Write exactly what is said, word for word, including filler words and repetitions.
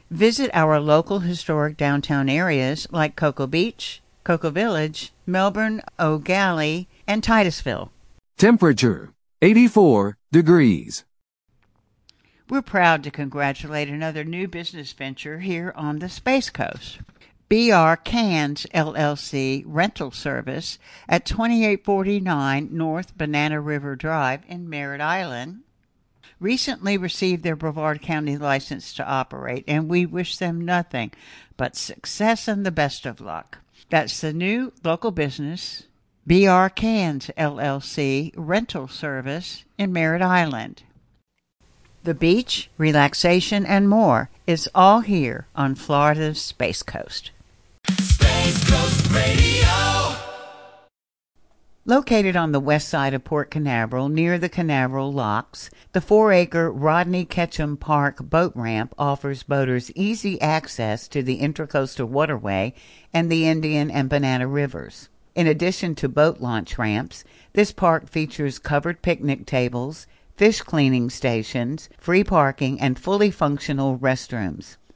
Visit our local historic downtown areas like Cocoa Beach, Cocoa Village, Melbourne, O'Galley, and Titusville. Temperature, eighty-four degrees. We're proud to congratulate another new business venture here on the Space Coast. B R Cans L L C rental service at twenty-eight forty-nine North Banana River Drive in Merritt Island recently received their Brevard County license to operate, and we wish them nothing but success and the best of luck. That's the new local business, B R Cans L L C rental service in Merritt Island. The beach, relaxation, and more is all here on Florida's Space Coast. Space Coast Radio. Located on the west side of Port Canaveral, near the Canaveral Locks, the four-acre Rodney Ketchum Park boat ramp offers boaters easy access to the Intracoastal Waterway and the Indian and Banana Rivers. In addition to boat launch ramps, this park features covered picnic tables, fish cleaning stations, free parking, and fully functional restrooms.